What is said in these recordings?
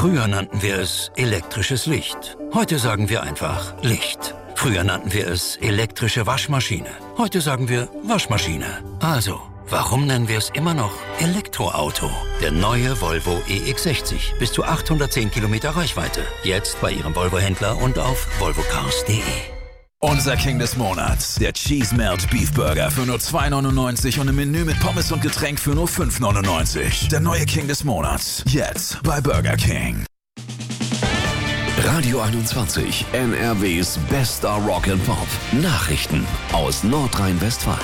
Früher nannten wir es elektrisches Licht. Heute sagen wir einfach Licht. Früher nannten wir es elektrische Waschmaschine. Heute sagen wir Waschmaschine. Also, warum nennen wir es immer noch Elektroauto? Der neue Volvo EX60. Bis zu 810 Kilometer Reichweite. Jetzt bei Ihrem Volvo-Händler und auf volvocars.de. Unser King des Monats, der Cheese Melt Beef Burger für nur 2,99 und im Menü mit Pommes und Getränk für nur 5,99. Der neue King des Monats, jetzt bei Burger King. Radio 21, NRWs bester Rock and Pop. Nachrichten aus Nordrhein-Westfalen.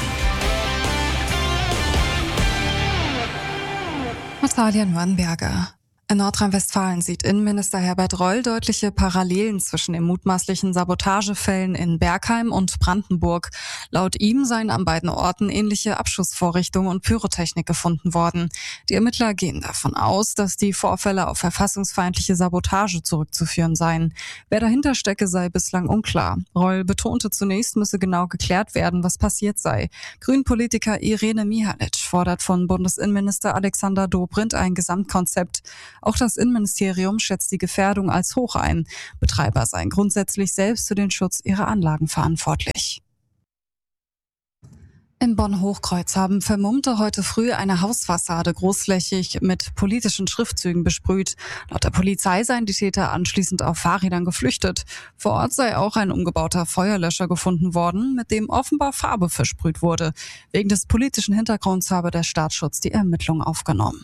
Natalia Nürnberger. In Nordrhein-Westfalen sieht Innenminister Herbert Reul deutliche Parallelen zwischen den mutmaßlichen Sabotagefällen in Bergheim und Brandenburg. Laut ihm seien an beiden Orten ähnliche Abschussvorrichtungen und Pyrotechnik gefunden worden. Die Ermittler gehen davon aus, dass die Vorfälle auf verfassungsfeindliche Sabotage zurückzuführen seien. Wer dahinter stecke, sei bislang unklar. Reul betonte zunächst, müsse genau geklärt werden, was passiert sei. Grünpolitiker Irene Mihalic fordert von Bundesinnenminister Alexander Dobrindt ein Gesamtkonzept. Auch das Innenministerium schätzt die Gefährdung als hoch ein. Betreiber seien grundsätzlich selbst für den Schutz ihrer Anlagen verantwortlich. In Bonn-Hochkreuz haben Vermummte heute früh eine Hausfassade großflächig mit politischen Schriftzügen besprüht. Laut der Polizei seien die Täter anschließend auf Fahrrädern geflüchtet. Vor Ort sei auch ein umgebauter Feuerlöscher gefunden worden, mit dem offenbar Farbe versprüht wurde. Wegen des politischen Hintergrunds habe der Staatsschutz die Ermittlungen aufgenommen.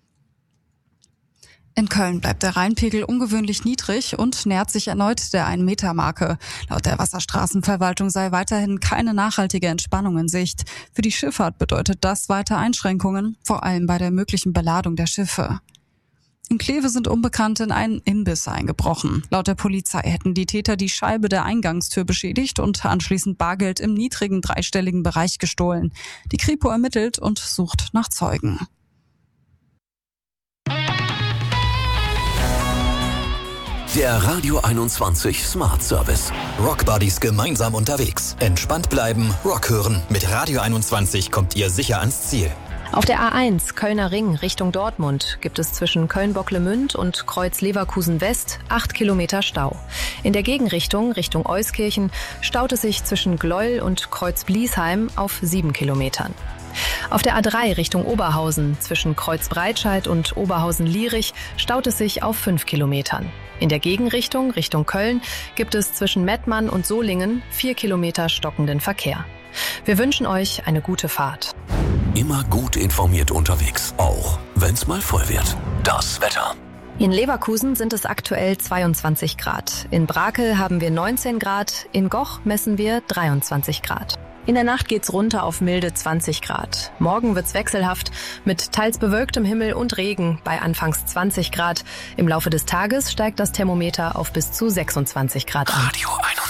In Köln bleibt der Rheinpegel ungewöhnlich niedrig und nähert sich erneut der 1-Meter-Marke. Laut der Wasserstraßenverwaltung sei weiterhin keine nachhaltige Entspannung in Sicht. Für die Schifffahrt bedeutet das weiter Einschränkungen, vor allem bei der möglichen Beladung der Schiffe. In Kleve sind Unbekannte in einen Imbiss eingebrochen. Laut der Polizei hätten die Täter die Scheibe der Eingangstür beschädigt und anschließend Bargeld im niedrigen dreistelligen Bereich gestohlen. Die Kripo ermittelt und sucht nach Zeugen. Der Radio 21 Smart Service. Rock Buddies gemeinsam unterwegs. Entspannt bleiben, Rock hören. Mit Radio 21 kommt ihr sicher ans Ziel. Auf der A1 Kölner Ring Richtung Dortmund gibt es zwischen Köln-Bocklemünd und Kreuz Leverkusen West 8 Kilometer Stau. In der Gegenrichtung Richtung Euskirchen staut es sich zwischen Gleuel und Kreuz Bliesheim auf 7 Kilometern. Auf der A3 Richtung Oberhausen zwischen Kreuz Breitscheid und Oberhausen-Lierich staut es sich auf 5 Kilometern. In der Gegenrichtung Richtung Köln gibt es zwischen Mettmann und Solingen 4 Kilometer stockenden Verkehr. Wir wünschen euch eine gute Fahrt. Immer gut informiert unterwegs, auch wenn's mal voll wird. Das Wetter. In Leverkusen sind es aktuell 22 Grad. In Brakel haben wir 19 Grad. In Goch messen wir 23 Grad. In der Nacht geht's runter auf milde 20 Grad. Morgen wird's wechselhaft mit teils bewölktem Himmel und Regen bei anfangs 20 Grad. Im Laufe des Tages steigt das Thermometer auf bis zu 26 Grad an. Radio 21.